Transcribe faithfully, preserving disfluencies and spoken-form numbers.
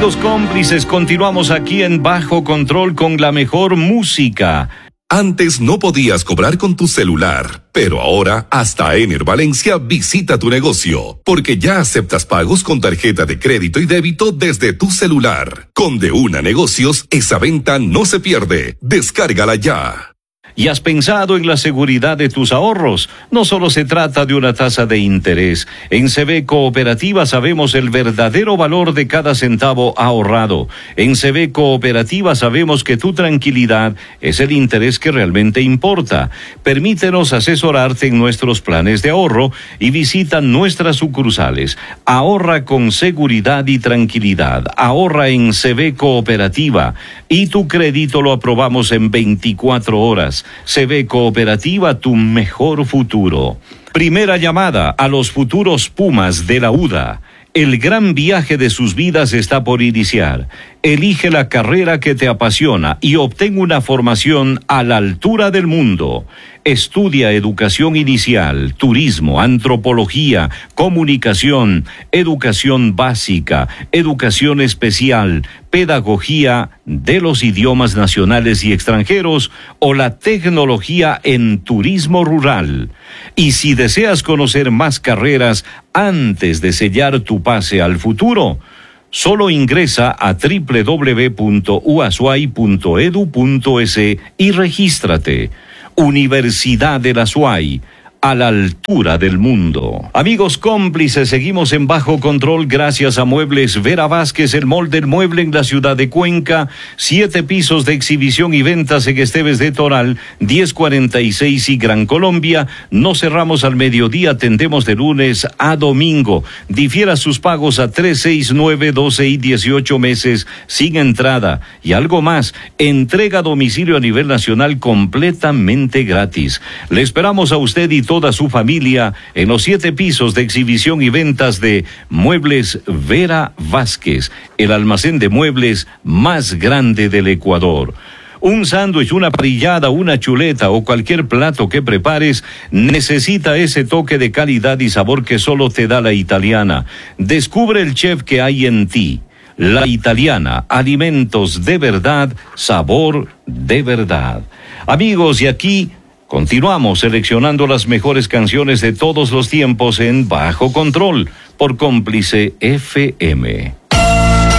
Amigos cómplices, continuamos aquí en Bajo Control con la mejor música. Antes no podías cobrar con tu celular, pero ahora hasta Ener Valencia visita tu negocio, porque ya aceptas pagos con tarjeta de crédito y débito desde tu celular. Con De Una Negocios, esa venta no se pierde. Descárgala ya. ¿Y has pensado en la seguridad de tus ahorros? No solo se trata de una tasa de interés. En C B Cooperativa sabemos el verdadero valor de cada centavo ahorrado. En C B Cooperativa sabemos que tu tranquilidad es el interés que realmente importa. Permítenos asesorarte en nuestros planes de ahorro y visita nuestras sucursales. Ahorra con seguridad y tranquilidad. Ahorra en C B Cooperativa y tu crédito lo aprobamos en veinticuatro horas. C B Cooperativa, tu mejor futuro. Primera llamada a los futuros Pumas de la U D A. El gran viaje de sus vidas está por iniciar. Elige la carrera que te apasiona y obtén una formación a la altura del mundo. Estudia educación inicial, turismo, antropología, comunicación, educación básica, educación especial, pedagogía de los idiomas nacionales y extranjeros o la tecnología en turismo rural. Y si deseas conocer más carreras antes de sellar tu pase al futuro, solo ingresa a doble u doble u doble u punto u a s u a y punto e d u punto e s y regístrate. Universidad de la S U A Y, a la altura del mundo. Amigos cómplices, seguimos en Bajo Control gracias a Muebles Vera Vázquez, el mall del mueble en la ciudad de Cuenca. Siete pisos de exhibición y ventas en Esteves de Toral, diez cuarenta y seis y Gran Colombia. No cerramos al mediodía, atendemos de lunes a domingo. Difiera sus pagos a tres, seis, nueve, doce y dieciocho meses sin entrada. Y algo más, entrega a domicilio a nivel nacional completamente gratis. Le esperamos a usted y toda su familia en los siete pisos de exhibición y ventas de Muebles Vera Vázquez, el almacén de muebles más grande del Ecuador. Un sándwich, una parrillada, una chuleta o cualquier plato que prepares necesita ese toque de calidad y sabor que solo te da La Italiana. Descubre el chef que hay en ti. La Italiana, alimentos de verdad, sabor de verdad. Amigos, y aquí continuamos seleccionando las mejores canciones de todos los tiempos en Bajo Control por Cómplice F M.